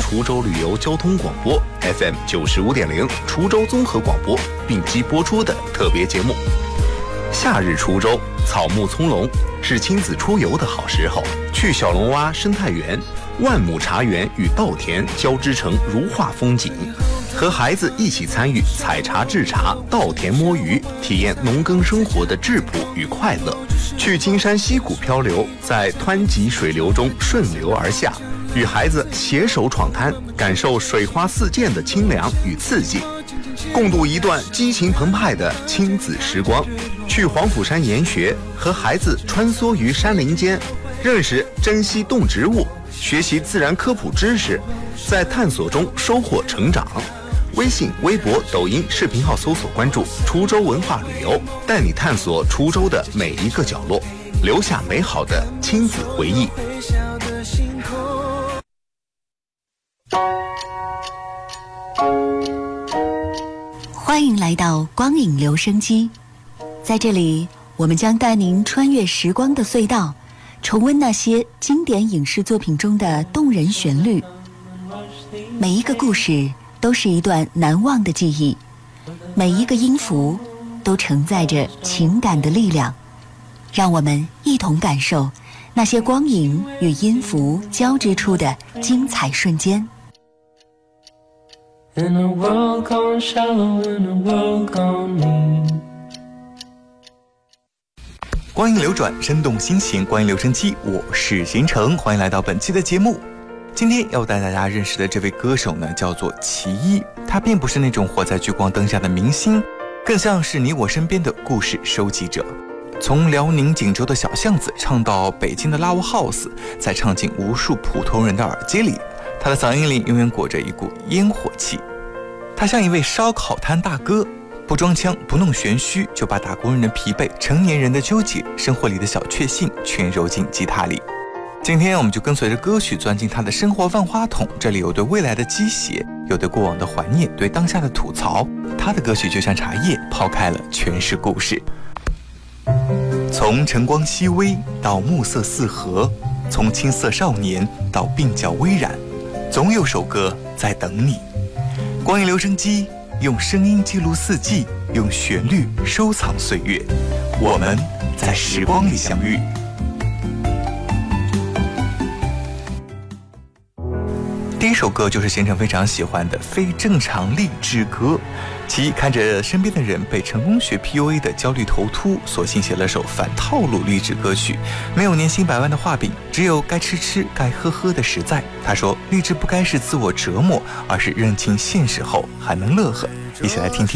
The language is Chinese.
滁州旅游交通广播 FM 95.0滁州综合广播并机播出的特别节目。夏日滁州草木葱茏，是亲子出游的好时候。去小龙洼生态园，万亩茶园与稻田交织成如画风景，和孩子一起参与采茶制茶、稻田摸鱼，体验农耕生活的质朴与快乐。去金山溪谷漂流，在湍急水流中顺流而下，与孩子携手闯滩，感受水花四溅的清凉与刺激，共度一段激情澎湃的亲子时光。去黄甫山研学，和孩子穿梭于山林间，认识珍稀动植物，学习自然科普知识，在探索中收获成长。微信、微博、抖音视频号搜索关注滁州文化旅游，带你探索滁州的每一个角落，留下美好的亲子回忆。 欢迎来到光影留声机，在这里我们将带您穿越时光的隧道，重温那些经典影视作品中的动人旋律。每一个故事都是一段难忘的记忆，每一个音符都承载着情感的力量。让我们一同感受那些光影与音符交织出的精彩瞬间。 In a world gone shallow, in a world gone mean。 光影流转，生动心弦，光影留声机，我是贤成，欢迎来到本期的节目。今天要带大家认识的这位歌手呢，叫做齐一。他并不是那种活在聚光灯下的明星，更像是你我身边的故事收集者。从辽宁锦州的小巷子唱到北京的 Live House， 再唱进无数普通人的耳机里，他的嗓音里永远裹着一股烟火气。他像一位烧烤摊大哥，不装腔不弄玄虚，就把打工人的疲惫、成年人的纠结、生活里的小确幸全揉进吉他里。今天我们就跟随着歌曲钻进他的生活万花筒，这里有对未来的鸡血，有对过往的怀念，对当下的吐槽。他的歌曲就像茶叶，抛开了全是故事。从晨光熹微到暮色四合，从青涩少年到鬓角微染，总有首歌在等你。光影留声机，用声音记录四季，用旋律收藏岁月，我们在时光里相遇。第一首歌就是贤成非常喜欢的非正常励志歌。其看着身边的人被成功学 PUA 的焦虑头秃，索性写了首反套路励志歌曲。没有年薪100万的画饼，只有该吃吃该喝喝的实在。他说励志不该是自我折磨，而是认清现实后还能乐呵。一起来听听